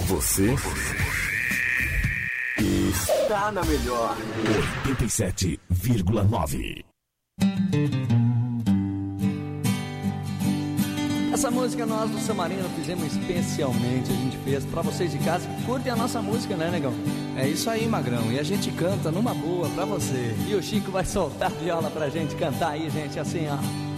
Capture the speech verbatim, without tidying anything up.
Você está na melhor oitenta e sete vírgula nove. Essa música nós do Samarino fizemos especialmente, a gente fez pra vocês de casa que curtem a nossa música, né, negão? É isso aí, Magrão, e a gente canta numa boa pra você. E o Chico vai soltar a viola pra gente cantar aí, gente, assim, ó.